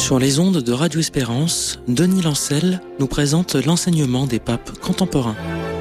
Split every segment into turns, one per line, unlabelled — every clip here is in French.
Sur les ondes de Radio Espérance, Denis Lancel nous présente l'enseignement des papes contemporains.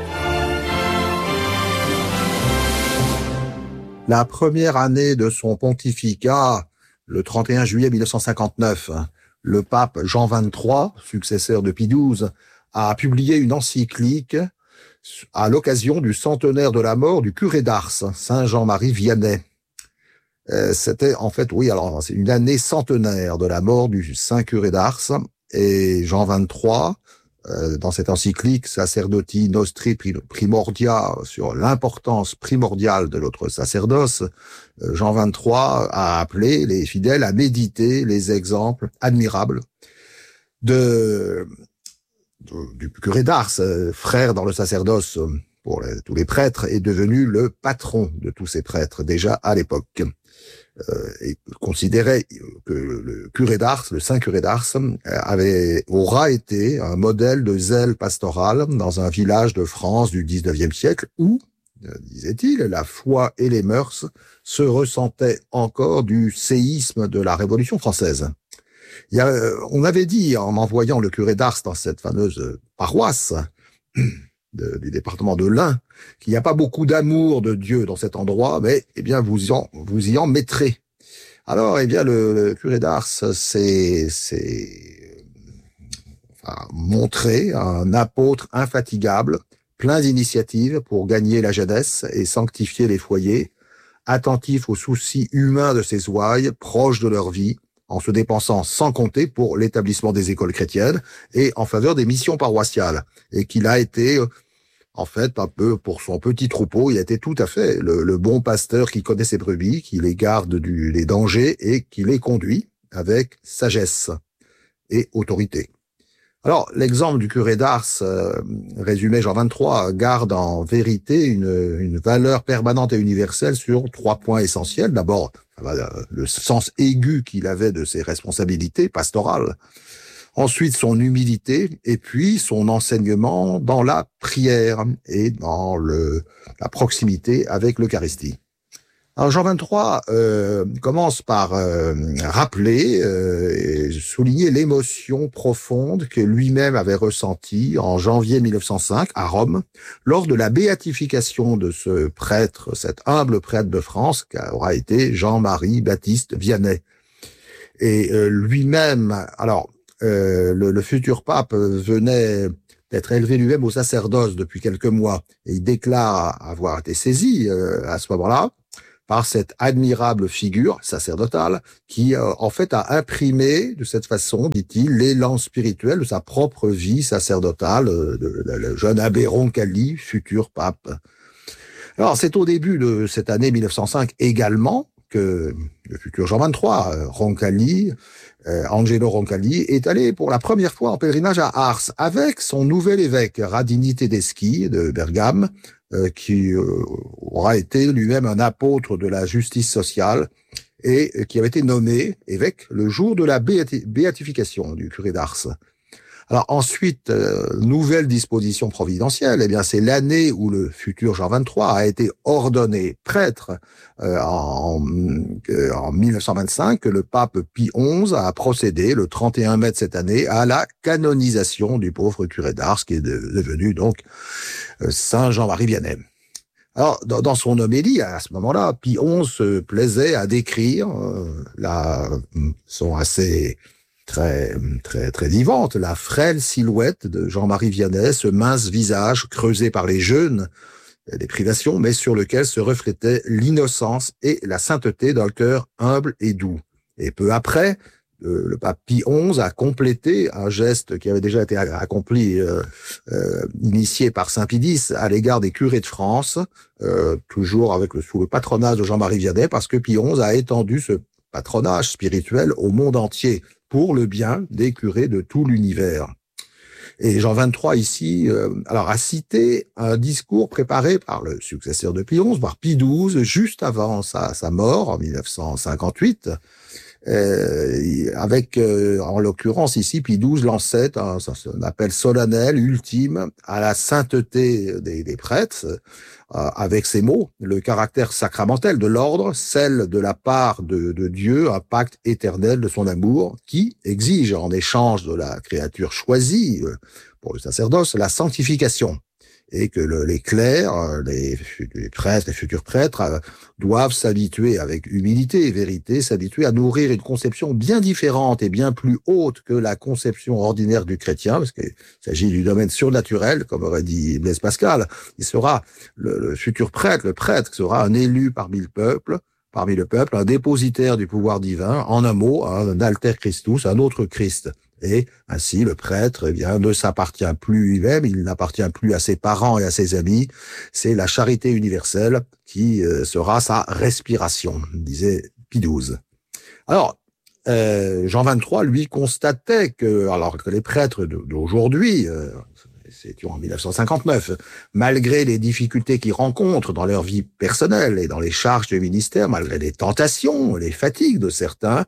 La première année de son pontificat, le 31 juillet 1959, le pape Jean XXIII, successeur de Pie XII, a publié une encyclique à l'occasion du centenaire de la mort du curé d'Ars, Saint Jean-Marie Vianney. C'était en fait, c'est une année centenaire de la mort du Saint curé d'Ars, et Jean XXIII, dans cette encyclique Sacerdoti Nostri Primordia, sur l'importance primordiale de notre sacerdoce, Jean XXIII a appelé les fidèles à méditer les exemples admirables du curé d'Ars, frère dans le sacerdoce pour tous les prêtres, est devenu le patron de tous ces prêtres déjà à l'époque. Et considérait que le curé d'Ars, le saint curé d'Ars, aura été un modèle de zèle pastoral dans un village de France du XIXe siècle où, disait-il, la foi et les mœurs se ressentaient encore du séisme de la Révolution française. On avait dit, en envoyant le curé d'Ars dans cette fameuse paroisse du département de l'Ain, qu'il n'y a pas beaucoup d'amour de Dieu dans cet endroit, mais vous y en mettrez. Alors, le curé d'Ars s'est montré un apôtre infatigable, plein d'initiatives pour gagner la jeunesse et sanctifier les foyers, attentif aux soucis humains de ses ouailles, proche de leur vie, en se dépensant sans compter pour l'établissement des écoles chrétiennes et en faveur des missions paroissiales, et qu'il a été en fait, un peu pour son petit troupeau, il a été tout à fait le bon pasteur qui connaît ses brebis, qui les garde des dangers et qui les conduit avec sagesse et autorité. Alors, l'exemple du curé d'Ars, résumé Jean XXIII, garde en vérité une valeur permanente et universelle sur 3 points essentiels. D'abord, le sens aigu qu'il avait de ses responsabilités pastorales. Ensuite, son humilité, et puis son enseignement dans la prière et dans la proximité avec l'Eucharistie. Alors Jean XXIII commence par rappeler et souligner l'émotion profonde que lui-même avait ressentie en janvier 1905 à Rome, lors de la béatification de ce prêtre, cet humble prêtre de France, qui aura été Jean-Marie Baptiste Vianney. Et lui-même, le futur pape venait d'être élevé lui-même au sacerdoce depuis quelques mois, et il déclare avoir été saisi à ce moment-là par cette admirable figure sacerdotale qui en fait a imprimé de cette façon, dit-il, l'élan spirituel de sa propre vie sacerdotale, le jeune abbé Roncalli, futur pape. Alors c'est au début de cette année 1905 également que le futur Jean XXIII, Angelo Roncalli, est allé pour la première fois en pèlerinage à Ars avec son nouvel évêque, Radini Tedeschi de Bergame, qui aura été lui-même un apôtre de la justice sociale et qui avait été nommé évêque le jour de la béatification du curé d'Ars. Alors ensuite, nouvelle disposition providentielle, c'est l'année où le futur Jean XXIII a été ordonné prêtre en 1925, que le pape Pie XI a procédé le 31 mai de cette année à la canonisation du pauvre curé d'Ars, qui est devenu donc Saint Jean-Marie Vianney. Alors, dans son homélie, à ce moment-là, Pie XI se plaisait à décrire son assez très vivante, la frêle silhouette de Jean-Marie Vianney, ce mince visage creusé par les jeûnes, des privations, mais sur lequel se reflétait l'innocence et la sainteté d'un cœur humble et doux. Et peu après, le pape Pie XI a complété un geste qui avait déjà été accompli, initié par Saint Pie X à l'égard des curés de France, toujours sous le patronage de Jean-Marie Vianney, parce que Pie XI a étendu ce patronage spirituel au monde entier pour le bien des curés de tout l'univers. Et Jean XXIII ici, a cité un discours préparé par le successeur de Pie XI, par Pie XII, juste avant sa mort en 1958, avec, en l'occurrence ici, Pie XII lançait, ça s'appelle solennel, ultime, à la sainteté des prêtres, avec ces mots, le caractère sacramentel de l'ordre, celle de la part de Dieu, un pacte éternel de son amour, qui exige en échange de la créature choisie pour le sacerdoce la sanctification. Et que les clercs, les prêtres, les futurs prêtres, doivent s'habituer avec humilité et vérité, s'habituer à nourrir une conception bien différente et bien plus haute que la conception ordinaire du chrétien, parce qu'il s'agit du domaine surnaturel, comme aurait dit Blaise Pascal. Il sera le futur prêtre, le prêtre sera un élu parmi le peuple, un dépositaire du pouvoir divin, en un mot, un alter Christus, un autre Christ. Et ainsi, le prêtre, ne s'appartient plus lui-même, il n'appartient plus à ses parents et à ses amis. C'est la charité universelle qui sera sa respiration, disait Pie XII. Alors, Jean XXIII, lui, constatait que les prêtres d'aujourd'hui, c'était en 1959, malgré les difficultés qu'ils rencontrent dans leur vie personnelle et dans les charges du ministère, malgré les tentations, les fatigues de certains,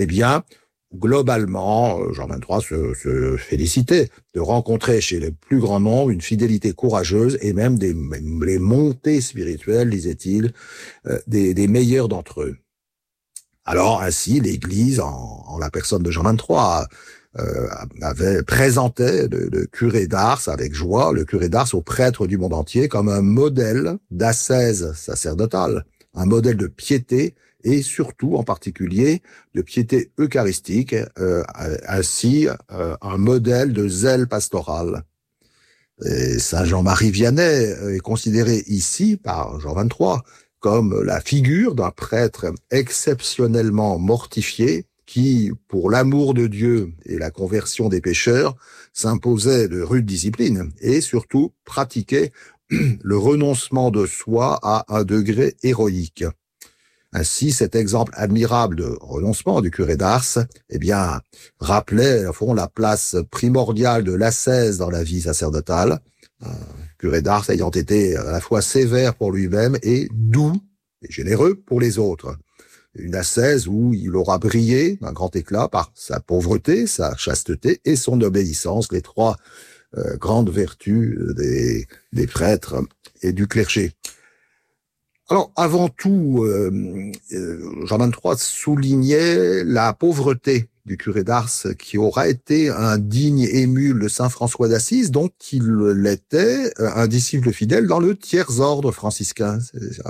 globalement, Jean XXIII se félicitait de rencontrer chez le plus grand nombre une fidélité courageuse et même les montées spirituelles, disait-il, des meilleurs d'entre eux. Alors ainsi, l'Église, en la personne de Jean XXIII, avait présenté le curé d'Ars avec joie, le curé d'Ars aux prêtres du monde entier comme un modèle d'ascèse sacerdotale, un modèle de piété et surtout, en particulier, de piété eucharistique, ainsi un modèle de zèle pastoral. Et Saint Jean-Marie Vianney est considéré ici, par Jean XXIII, comme la figure d'un prêtre exceptionnellement mortifié, qui, pour l'amour de Dieu et la conversion des pécheurs, s'imposait de rude discipline et surtout pratiquait le renoncement de soi à un degré héroïque. Ainsi, cet exemple admirable de renoncement du curé d'Ars, rappelait, au fond, la place primordiale de l'ascèse dans la vie sacerdotale. Curé d'Ars ayant été à la fois sévère pour lui-même et doux et généreux pour les autres. Une ascèse où il aura brillé d'un grand éclat par sa pauvreté, sa chasteté et son obéissance, les trois grandes vertus des prêtres et du clergé. Alors, avant tout, Jean XXIII soulignait la pauvreté du curé d'Ars, qui aura été un digne émule de saint François d'Assise, dont il l'était un disciple fidèle dans le tiers-ordre franciscain. C'est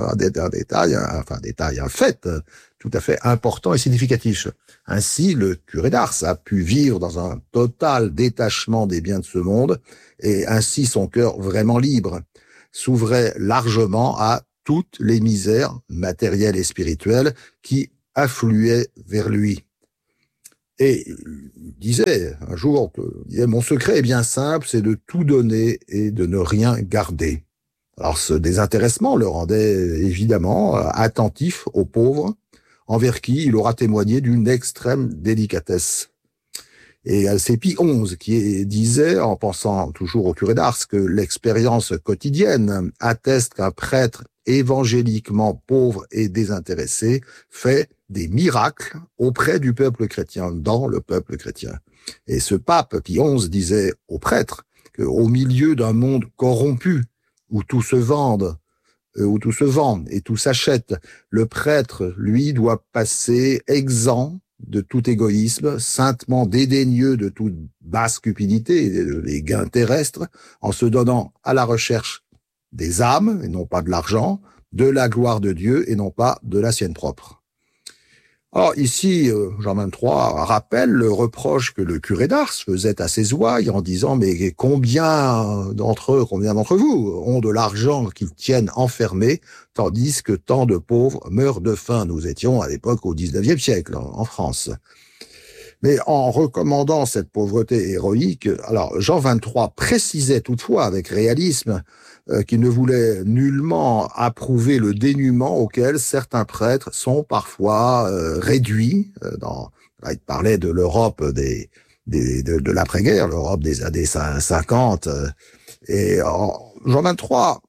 un fait tout à fait important et significatif. Ainsi, le curé d'Ars a pu vivre dans un total détachement des biens de ce monde, et ainsi son cœur vraiment libre s'ouvrait largement à toutes les misères matérielles et spirituelles qui affluaient vers lui. Et il disait un jour, mon secret est bien simple, c'est de tout donner et de ne rien garder. Alors ce désintéressement le rendait évidemment attentif aux pauvres, envers qui il aura témoigné d'une extrême délicatesse. Et c'est Pie XI qui disait, en pensant toujours au curé d'Ars, que l'expérience quotidienne atteste qu'un prêtre évangéliquement pauvre et désintéressé fait des miracles auprès du peuple chrétien, dans le peuple chrétien. Et ce pape Pie XI disait aux prêtres qu'au milieu d'un monde corrompu, où tout se vend et tout s'achète, le prêtre, lui, doit passer exempt de tout égoïsme, saintement dédaigneux de toute basse cupidité et des gains terrestres, en se donnant à la recherche des âmes, et non pas de l'argent, de la gloire de Dieu, et non pas de la sienne propre. Alors ici, Jean XXIII rappelle le reproche que le curé d'Ars faisait à ses ouailles en disant « Mais combien d'entre vous ont de l'argent qu'ils tiennent enfermé, tandis que tant de pauvres meurent de faim ?» Nous étions à l'époque au XIXe siècle en France. Mais en recommandant cette pauvreté héroïque, alors Jean XXIII précisait toutefois avec réalisme qu'il ne voulait nullement approuver le dénuement auquel certains prêtres sont parfois réduits. Il parlait de l'Europe de l'après-guerre, l'Europe des années 50. Et Jean XXIII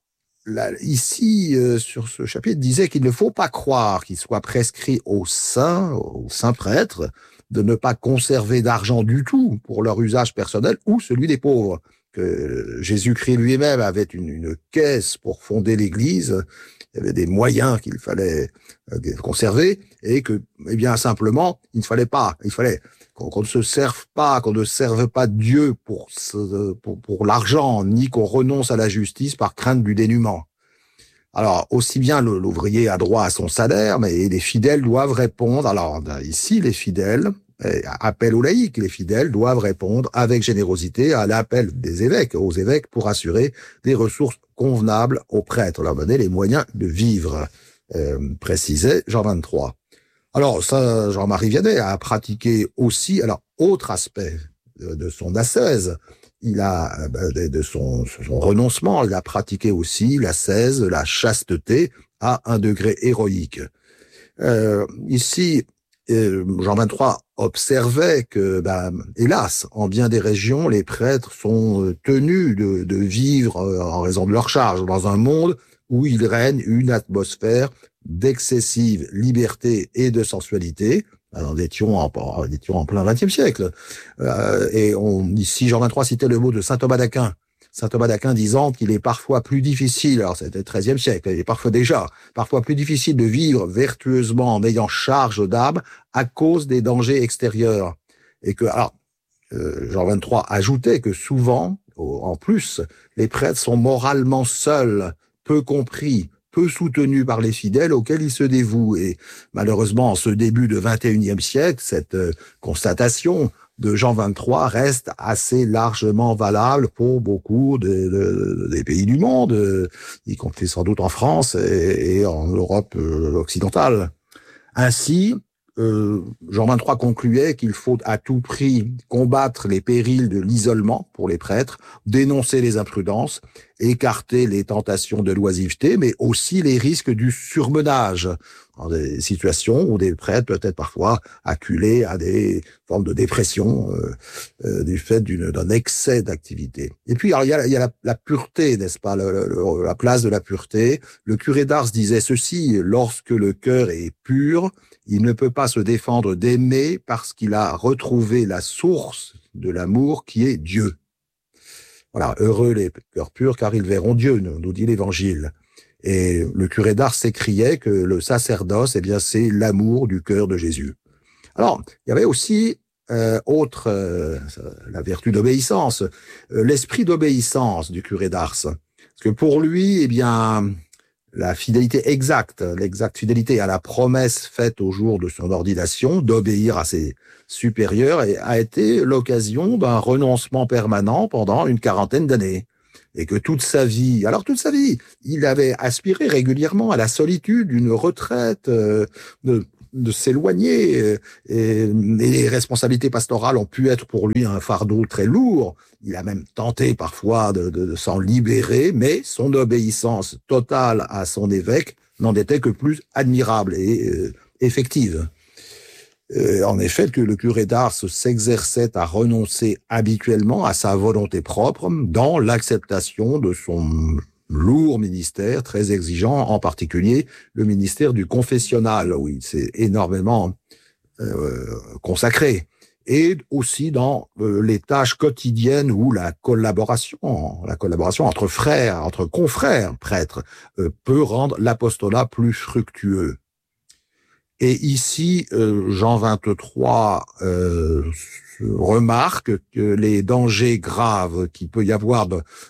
ici, sur ce chapitre, disait qu'il ne faut pas croire qu'il soit prescrit aux saints prêtres, de ne pas conserver d'argent du tout pour leur usage personnel ou celui des pauvres. Que Jésus-Christ lui-même avait une caisse pour fonder l'Église, il y avait des moyens qu'il fallait conserver, et que, eh bien, simplement, il fallait qu'on ne se serve pas, qu'on ne serve pas Dieu pour l'argent, ni qu'on renonce à la justice par crainte du dénuement. Alors, aussi bien l'ouvrier a droit à son salaire, mais les fidèles doivent répondre. Alors, ici, les fidèles, appel aux laïcs, les fidèles doivent répondre avec générosité à l'appel des évêques, aux évêques, pour assurer des ressources convenables aux prêtres, leur donner les moyens de vivre, précisait Jean 23. Alors, ça, Jean-Marie Vianney a pratiqué aussi, alors, autre aspect de son ascèse, il a, de son renoncement, il a pratiqué aussi l'ascèse, la chasteté à un degré héroïque. Ici, Jean 23 observait que, hélas, en bien des régions, les prêtres sont tenus de vivre en raison de leur charge dans un monde où il règne une atmosphère d'excessive liberté et de sensualité. Alors, nous étions en plein XXe siècle. Ici, Jean 23 citait le mot de saint Thomas d'Aquin. Saint Thomas d'Aquin disant qu'il est parfois plus difficile, alors c'était le XIIIe siècle, il est parfois plus difficile de vivre vertueusement en ayant charge d'âme à cause des dangers extérieurs. Et que, Jean 23 ajoutait que souvent, en plus, les prêtres sont moralement seuls, peu compris, peu soutenu par les fidèles auxquels il se dévoue. Et malheureusement, en ce début de XXIe siècle, cette constatation de Jean 23 reste assez largement valable pour beaucoup des pays du monde, y compris sans doute en France et en Europe occidentale. Ainsi, Jean 23 concluait qu'il faut à tout prix combattre les périls de l'isolement pour les prêtres, dénoncer les imprudences, écarter les tentations de l'oisiveté, mais aussi les risques du surmenage, dans des situations où des prêtres peuvent être parfois acculés à des formes de dépression du fait d'un excès d'activité. Et puis, alors, il y a la pureté, n'est-ce pas, la place de la pureté. Le curé d'Ars disait ceci: lorsque le cœur est pur, il ne peut pas se défendre d'aimer parce qu'il a retrouvé la source de l'amour qui est Dieu. Voilà, heureux les cœurs purs car ils verront Dieu, nous dit l'Évangile. Et le curé d'Ars s'écriait que le sacerdoce, eh bien, c'est l'amour du cœur de Jésus. Alors, il y avait aussi la vertu d'obéissance, l'esprit d'obéissance du curé d'Ars. Parce que pour lui, eh bien, la fidélité l'exacte fidélité à la promesse faite au jour de son ordination d'obéir à ses supérieurs a été l'occasion d'un renoncement permanent pendant une quarantaine d'années. Et que toute sa vie, il avait aspiré régulièrement à la solitude, une retraite, de s'éloigner, et les responsabilités pastorales ont pu être pour lui un fardeau très lourd. Il a même tenté parfois de s'en libérer, mais son obéissance totale à son évêque n'en était que plus admirable et effective. En effet, que le curé d'Ars s'exerçait à renoncer habituellement à sa volonté propre dans l'acceptation de son lourd ministère, très exigeant, en particulier le ministère du confessionnal, où il s'est énormément consacré, et aussi dans les tâches quotidiennes où la collaboration entre frères, entre confrères prêtres, peut rendre l'apostolat plus fructueux. Et ici, Jean 23 remarque que les dangers graves qu'il peut y avoir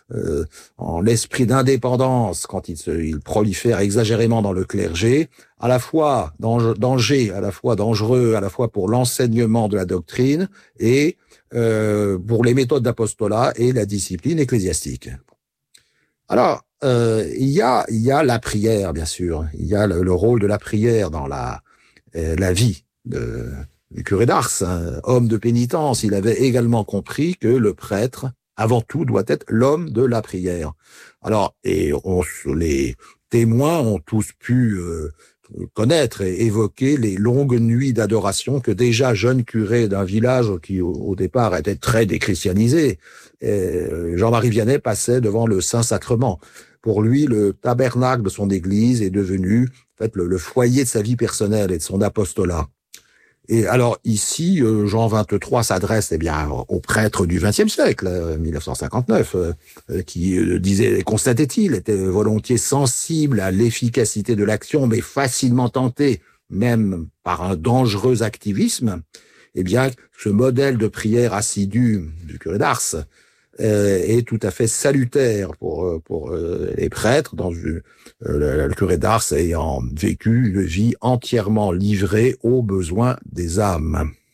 en l'esprit d'indépendance quand il prolifère exagérément dans le clergé, à la fois danger, à la fois dangereux, à la fois pour l'enseignement de la doctrine et pour les méthodes d'apostolat et la discipline ecclésiastique. Alors, il y a la prière, bien sûr. Il y a le rôle de la prière dans la vie du curé d'Ars, homme de pénitence. Il avait également compris que le prêtre, avant tout, doit être l'homme de la prière. Alors, et les témoins ont tous pu connaître et évoquer les longues nuits d'adoration que déjà jeune curé d'un village qui au départ était très déchristianisé, Jean-Marie Vianney passait devant le Saint-Sacrement. Pour lui, le tabernacle de son église est devenu en fait le foyer de sa vie personnelle et de son apostolat. Et alors ici, Jean 23 s'adresse aux prêtres du XXe siècle, 1959, qui disait, constatait-il, était volontiers sensible à l'efficacité de l'action, mais facilement tenté, même par un dangereux activisme. Eh bien, ce modèle de prière assidue du curé d'Ars est tout à fait salutaire pour les prêtres, le curé d'Ars ayant vécu une vie entièrement livrée aux besoins des âmes.